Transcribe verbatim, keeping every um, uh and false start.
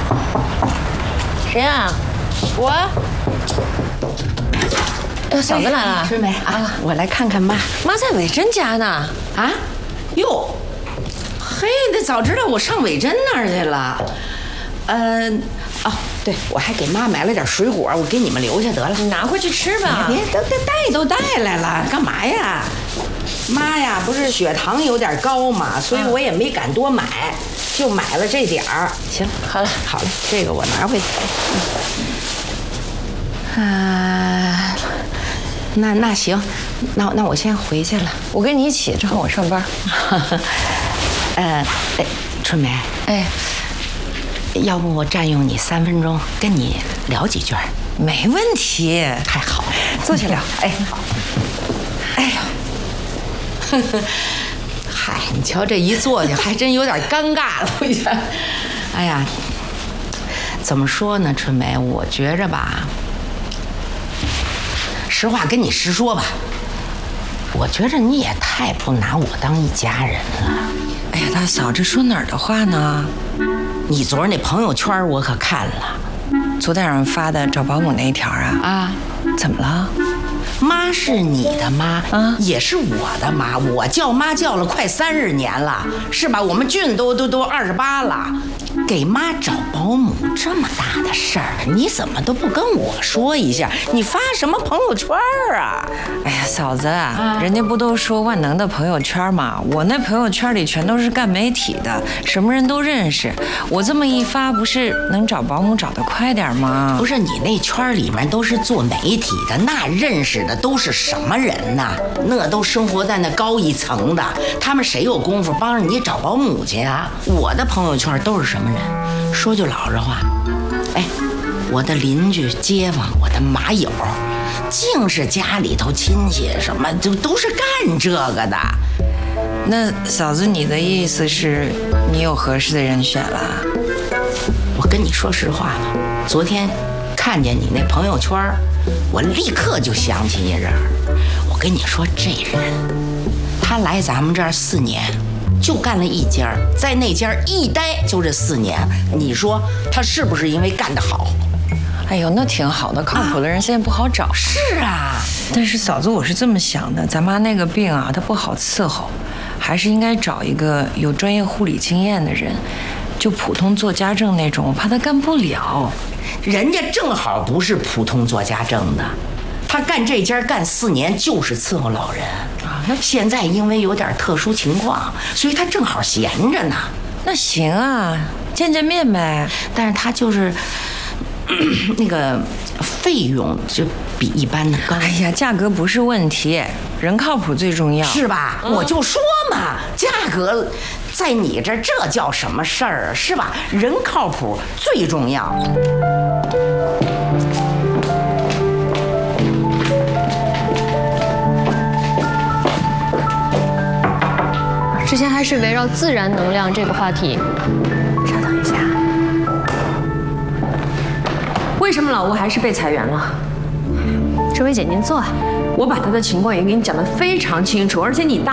谁呀？我。呃，嫂子来了。 春梅啊，我来看看妈。 妈在伟珍家呢。 啊？哟，嘿，那早知道我上伟珍那儿去了。嗯、呃，哦，对，我还给妈买了点水果，我给你们留下得了。 你拿回去吃吧。 别，都都带都带来了，干嘛呀？妈呀，不是血糖有点高嘛，所以我也没敢多买，就买了这点儿。行， 好了， 好了，这个我拿回去。啊，那那行，那那我先回去了。 我跟你一起，正好我上班。 呃，哎，春梅， 哎， 要不我占用你三分钟，跟你聊几句？ 没问题， 太好了， 坐下聊。哎，好。 哎呦。嗨，你瞧这一坐下，还真有点尴尬了。我觉得，哎呀，怎么说呢，春梅，我觉着吧，实话跟你实说吧，我觉着你也太不拿我当一家人了。 哎呀，大嫂，这说哪儿的话呢？ 你昨儿那朋友圈我可看了， 昨天晚上发的找保姆那一条啊？ 啊， 怎么了？ 妈是你的妈， 啊， 也是我的妈，我叫妈叫了快三十年了，是吧？我们俊都都都二十八了，给妈找保姆这么大的事儿，你怎么都不跟我说一下？你发什么朋友圈啊？ 哎呀，嫂子， 啊、 人家不都说万能的朋友圈吗？我那朋友圈里全都是干媒体的，什么人都认识。我这么一发，不是能找保姆找得快点吗？ 不是，你那圈里面都是做媒体的，那认识的都是什么人呐？那都生活在那高一层的，他们谁有功夫帮着你找保姆去啊？我的朋友圈都是什么人？说句老实话，哎，我的邻居、街坊，我的马友，净是家里头亲戚，什么就都是干这个的。 那嫂子，你的意思是你有合适的人选了？ 我跟你说实话吧，昨天看见你那朋友圈，我立刻就想起一人。我跟你说，这人他来咱们这儿四年，就干了一家，在那家一待就这四年。你说他是不是因为干得好？ 哎呦，那挺好的，靠谱的人现在不好找。 是啊， 但是嫂子，我是这么想的，咱妈那个病啊，她不好伺候，还是应该找一个有专业护理经验的人。就普通做家政那种，我怕她干不了。 人家正好不是普通做家政的，他干这家干四年就是伺候老人啊。那现在因为有点特殊情况，所以他正好闲着呢。 那行啊，见见面呗。 但是他就是那个费用就比一般的高。 哎呀，价格不是问题，人靠谱最重要， 是吧？嗯、我就说嘛，价格在你这这叫什么事儿啊？是吧？人靠谱最重要。 之前还是围绕自然能量这个话题。 稍等一下，为什么老吴还是被裁员了？ 这位姐您坐啊。 我把他的情况也给你讲得非常清楚，而且你答